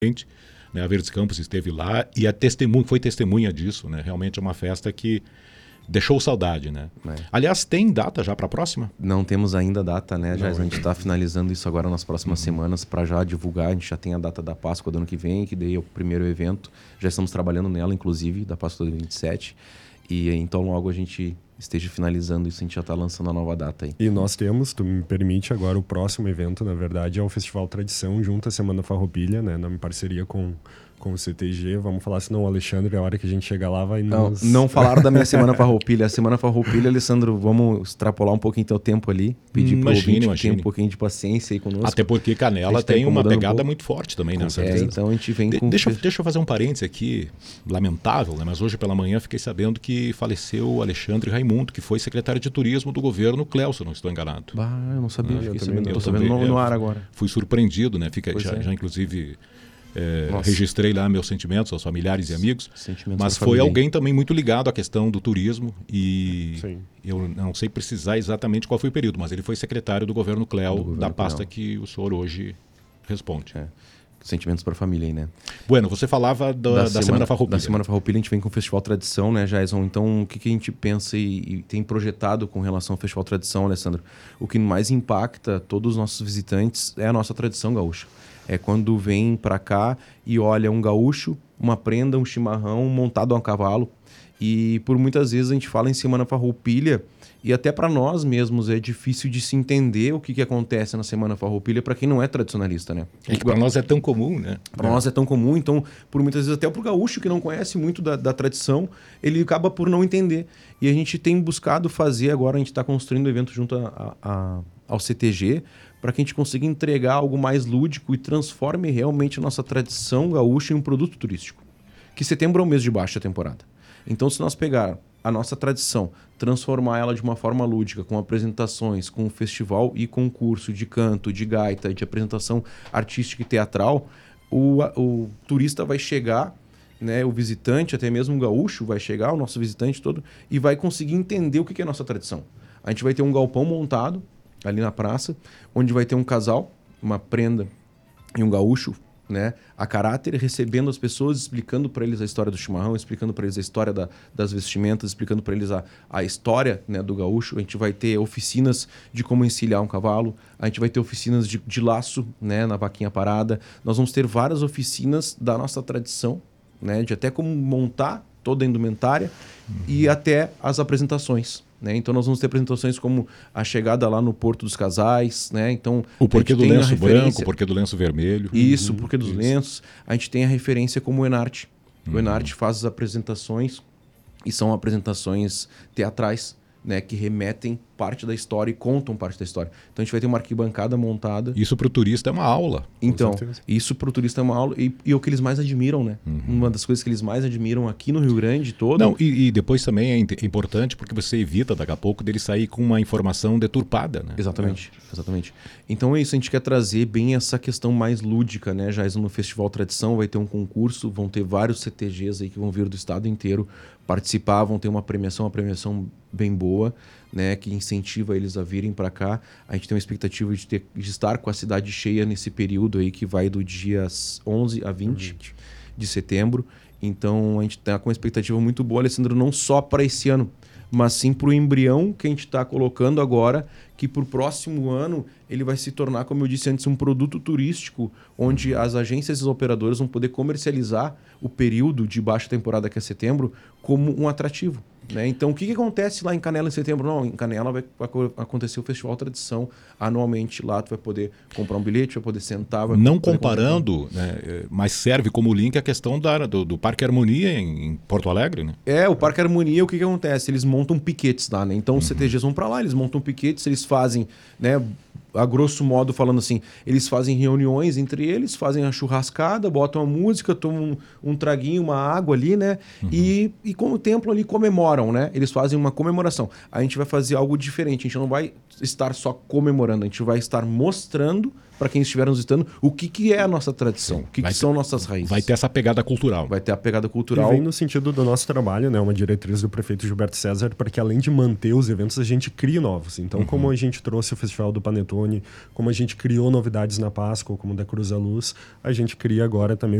né? A Verdes Campos esteve lá e foi testemunha disso, né? Realmente é uma festa que deixou saudade, né? Aliás, tem data já para a próxima? Não temos ainda data, né? A gente está finalizando isso agora nas próximas semanas para já divulgar. A gente já tem a data da Páscoa do ano que vem, que daí é o primeiro evento. Já estamos trabalhando nela, inclusive, da Páscoa do 27. E então logo a gente esteja finalizando isso, a gente já está lançando a nova data aí. E nós temos, tu me permite agora, o próximo evento, na verdade, é o Festival Tradição, junto à Semana Farroupilha, né? Em parceria com o CTG. Vamos falar, senão o Alexandre, a hora que a gente chegar lá, vai nos... Não falaram da minha Semana Farroupilha. A Semana Farroupilha, Alessandro, vamos extrapolar um pouquinho teu tempo ali. Pedir para o ouvinte que tenha um pouquinho de paciência aí conosco. Até porque Canela tem uma pegada muito forte também nessa vez. Então a gente vem com... Deixa eu fazer um parênteses aqui, lamentável, né? Mas hoje pela manhã fiquei sabendo que faleceu o Alexandre Raimundo, que foi secretário de Turismo do governo Cléo, se eu não estou enganado. Eu não sabia. Estou sabendo no ar agora. Fui surpreendido, né? Já inclusive... registrei lá meus sentimentos aos familiares e amigos, mas foi alguém também muito ligado à questão do turismo e eu não sei precisar exatamente qual foi o período, mas ele foi secretário do governo Cléo, da pasta que o senhor hoje responde. Sentimentos para a família aí, né? Bueno, você falava da Semana Farroupilha. Da Semana Farroupilha a gente vem com o Festival Tradição, né, Jason? Então, o que a gente pensa e tem projetado com relação ao Festival Tradição, Alessandro? O que mais impacta todos os nossos visitantes é a nossa tradição gaúcha. É quando vem para cá e olha um gaúcho, uma prenda, um chimarrão montado a um cavalo. E por muitas vezes a gente fala em Semana Farroupilha e até para nós mesmos é difícil de se entender o que acontece na Semana Farroupilha para quem não é tradicionalista, né? É que para nós é tão comum, né? Para nós é tão comum, então por muitas vezes até para o gaúcho que não conhece muito da tradição, ele acaba por não entender. E a gente tem buscado fazer agora, a gente está construindo um evento junto ao CTG, para que a gente consiga entregar algo mais lúdico e transforme realmente a nossa tradição gaúcha em um produto turístico. Que setembro é um mês de baixa temporada. Então, se nós pegar a nossa tradição, transformar ela de uma forma lúdica, com apresentações, com festival e concurso de canto, de gaita, de apresentação artística e teatral, o turista vai chegar, né, o visitante, até mesmo o gaúcho, vai chegar, o nosso visitante todo, e vai conseguir entender o que é a nossa tradição. A gente vai ter um galpão montado ali na praça, onde vai ter um casal, uma prenda e um gaúcho, né, a caráter, recebendo as pessoas, explicando para eles a história do chimarrão, explicando para eles a história das vestimentas, explicando para eles a história, né, do gaúcho. A gente vai ter oficinas de como encilhar um cavalo, a gente vai ter oficinas de laço, né, na vaquinha parada. Nós vamos ter várias oficinas da nossa tradição, né, de até como montar toda a indumentária e até as apresentações. Né? Então nós vamos ter apresentações como a chegada lá no Porto dos Casais, né? Então, o porquê do lenço branco, o porquê do lenço vermelho. Isso, o porquê dos lenços. A gente tem a referência como o Enarte. O Enarte faz as apresentações e são apresentações teatrais, né, que remetem parte da história e contam parte da história. Então a gente vai ter uma arquibancada montada. Isso para o turista é uma aula. Então, isso para o turista é uma aula e é o que eles mais admiram, né? Uma das coisas que eles mais admiram aqui no Rio Grande todo. Não, e depois também é importante porque você evita daqui a pouco dele sair com uma informação deturpada, né? Exatamente. Então é isso, a gente quer trazer bem essa questão mais lúdica, né? Já no Festival Tradição vai ter um concurso, vão ter vários CTGs aí que vão vir do estado inteiro participar, vão ter uma premiação bem boa, né, que incentiva eles a virem para cá. A gente tem uma expectativa de estar com a cidade cheia nesse período aí que vai do dia 11 a 20 de setembro. Então a gente está com uma expectativa muito boa, Alessandro, não só para esse ano, mas sim para o embrião que a gente está colocando agora, que para o próximo ano ele vai se tornar, como eu disse antes, um produto turístico, onde as agências e os operadores vão poder comercializar o período de baixa temporada, que é setembro, como um atrativo. Né? Então, o que acontece lá em Canela em setembro? Não, em Canela vai acontecer o Festival Tradição anualmente. Lá tu vai poder comprar um bilhete, vai poder sentar. Não comparando, né, mas serve como link a questão do Parque Harmonia em Porto Alegre, né? O Parque Harmonia, o que acontece? Eles montam piquetes lá, né? Então os CTGs vão para lá, eles montam piquetes, eles fazem, né, a grosso modo falando assim, eles fazem reuniões entre eles, fazem a churrascada, botam a música, tomam um traguinho, uma água ali, né? E contemplam ali, comemoram, né? Eles fazem uma comemoração. A gente vai fazer algo diferente, a gente não vai estar só comemorando, a gente vai estar mostrando para quem estiver nos visitando o que é a nossa tradição, o que são nossas raízes. Vai ter essa pegada cultural. Vai ter a pegada cultural. E vem no sentido do nosso trabalho, né? Uma diretriz do prefeito Gilberto César, para que além de manter os eventos, a gente crie novos. Então, como a gente trouxe o Festival do Panetone, como a gente criou novidades na Páscoa, como o da Cruz à Luz, a gente cria agora também